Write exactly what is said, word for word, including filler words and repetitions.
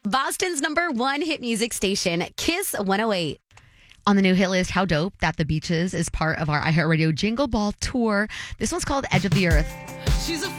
Boston's number one hit music station, Kiss one oh eight. On the new hit list, how dope that The Beaches is part of our iHeartRadio Jingle Ball tour. This one's called Edge of the Earth. She's a